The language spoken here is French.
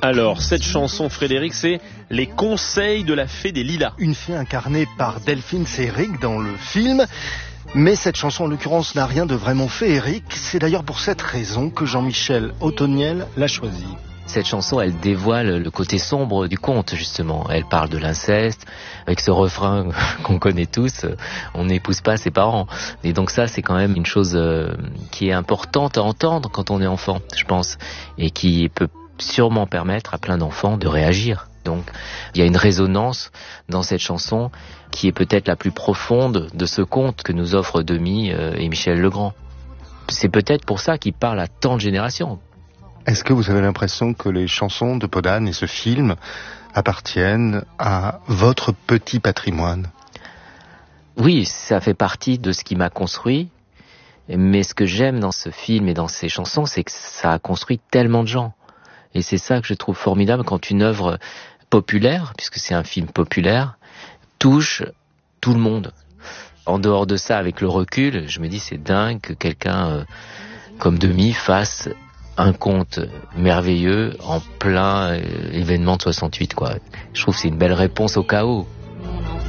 Alors, cette chanson, Frédéric, c'est Les conseils de la fée des lilas. Une fée incarnée par Delphine Seyrig dans le film. Mais cette chanson, en l'occurrence, n'a rien de vraiment féerique. C'est d'ailleurs pour cette raison que Jean-Michel Othoniel l'a choisie. Cette chanson, elle dévoile le côté sombre du conte, justement. Elle parle de l'inceste, avec ce refrain qu'on connaît tous, on n'épouse pas ses parents. Et donc ça, c'est quand même une chose qui est importante à entendre quand on est enfant, je pense, et qui peut sûrement permettre à plein d'enfants de réagir. Donc, il y a une résonance dans cette chanson qui est peut-être la plus profonde de ce conte que nous offrent Demy et Michel Legrand. C'est peut-être pour ça qu'il parle à tant de générations. Est-ce que vous avez l'impression que les chansons de Podane et ce film appartiennent à votre petit patrimoine ? Oui, ça fait partie de ce qui m'a construit. Mais ce que j'aime dans ce film et dans ces chansons, c'est que ça a construit tellement de gens. Et c'est ça que je trouve formidable quand une œuvre populaire, puisque c'est un film populaire, touche tout le monde. En dehors de ça, avec le recul, je me dis c'est dingue que quelqu'un comme Demy fasse un conte merveilleux en plein événement de 68, quoi. Je trouve que c'est une belle réponse au chaos.